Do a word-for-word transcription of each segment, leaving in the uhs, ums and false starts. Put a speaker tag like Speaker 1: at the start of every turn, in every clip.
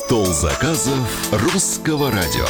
Speaker 1: Стол заказов русского радио.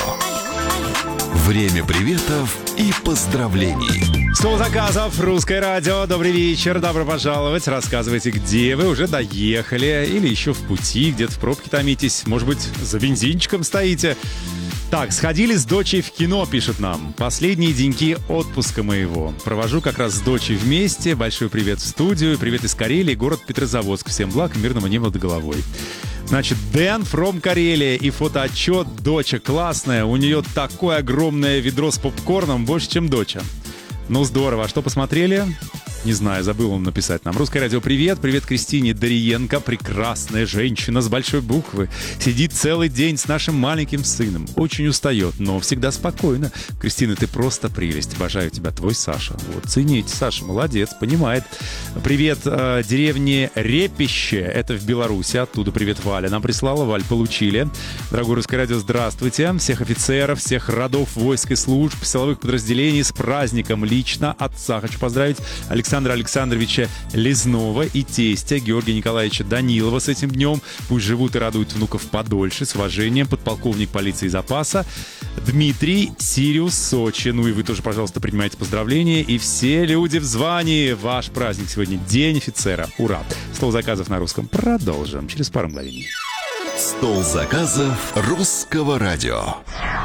Speaker 1: Время приветов и поздравлений.
Speaker 2: Стол заказов, русское радио. Добрый вечер, добро пожаловать. Рассказывайте, где вы уже доехали или еще в пути, где-то в пробке томитесь. Может быть, за бензинчиком стоите. Так, сходили с дочей в кино, пишет нам. Последние деньки отпуска моего. Провожу как раз с дочей вместе. Большой привет в студию. Привет из Карелии, город Петрозаводск. Всем благ и мирного неба над головой. Значит, Дэн from Карелия и фотоотчет. Доча классная. У нее такое огромное ведро с попкорном, больше, чем доча. Ну, здорово. А что посмотрели? Не знаю, забыл он написать нам. Русское радио, привет. Привет Кристине Дариенко. Прекрасная женщина с большой буквы. Сидит целый день с нашим маленьким сыном. Очень устает, но всегда спокойно. Кристина, ты просто прелесть. Обожаю тебя, твой Саша. Вот, цените, Саша, молодец, понимает. Привет э, деревне Репище. Это в Беларуси. Оттуда привет Валя. Нам прислала. Валь, получили. Дорогое Русское радио, здравствуйте. Всех офицеров, всех родов войск и служб, силовых подразделений с праздником. Лично отца хочу поздравить. Александр Александра Александровича Лезнова и тестя Георгия Николаевича Данилова с этим днем. Пусть живут и радуют внуков подольше. С уважением, подполковник полиции запаса Дмитрий, Сириус, Сочи. Ну и вы тоже, пожалуйста, принимайте поздравления. И все люди в звании. Ваш праздник сегодня День офицера. Ура! Стол заказов на русском продолжим через пару мгновений.
Speaker 1: Стол заказов русского радио.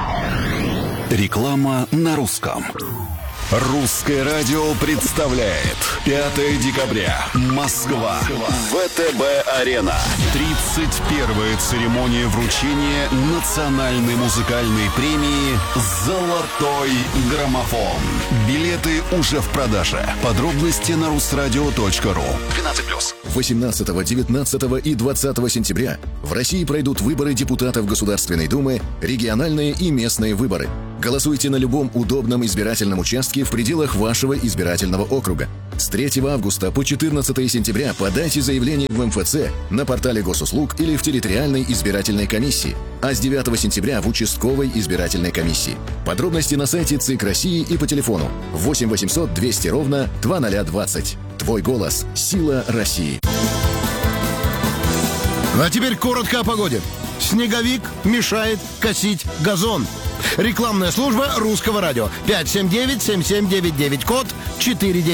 Speaker 1: Реклама на русском. Русское радио представляет пятое декабря. Москва. ВТБ-арена. тридцать первая церемония вручения национальной музыкальной премии «Золотой граммофон». Билеты уже в продаже. Подробности на русрадио точка ру. двенадцать плюс.
Speaker 3: восемнадцатого, девятнадцатого и двадцатого сентября в России пройдут выборы депутатов Государственной Думы, региональные и местные выборы. Голосуйте на любом удобном избирательном участке в пределах вашего избирательного округа. С третьего августа по четырнадцатое сентября подайте заявление в эм эф цэ, на портале госуслуг или в территориальной избирательной комиссии, а с девятого сентября в участковой избирательной комиссии. Подробности на сайте ЦИК России и по телефону восемь восемьсот двести ровно двадцать двадцать. Твой голос – сила России.
Speaker 4: А теперь коротко о погоде. Снеговик мешает косить газон. Рекламная служба русского радио. пять семь девять семь семь девять девять, код четыре девять.